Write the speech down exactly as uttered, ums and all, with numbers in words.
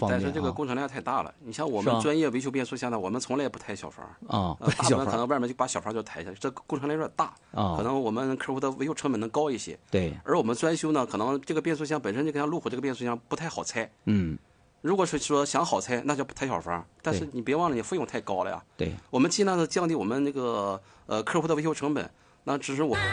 方便、啊。 但是这个工程量太大了。你像我是啊们专业维修变速箱的，我们从来不抬小阀啊， 呃大部小阀分可能外面就把小阀就抬下去，这个工程量有点大啊， 可能我们客户的维修成本能高一些。 对， 而我们专修呢，可能这个变速箱本身就像路虎这个变速箱不太好拆。 嗯， 如果是说想好拆，那就抬小阀，但是你别忘了，你费用太高了呀。 对， 我们尽量的降低我们那个呃客户的维修成本，那只是我。